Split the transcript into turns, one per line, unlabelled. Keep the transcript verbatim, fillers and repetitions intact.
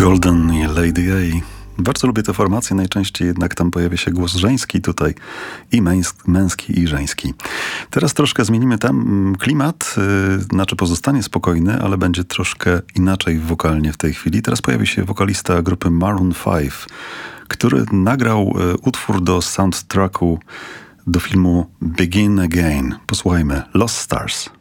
Golden i Lady A. Bardzo lubię tę formację, najczęściej jednak tam pojawia się głos żeński, tutaj i męsk, męski i żeński. Teraz troszkę zmienimy tam klimat, yy, znaczy pozostanie spokojny, ale będzie troszkę inaczej wokalnie w tej chwili. Teraz pojawi się wokalista grupy Maroon pięć, który nagrał yy, utwór do soundtracku do filmu Begin Again. Posłuchajmy, Lost Stars.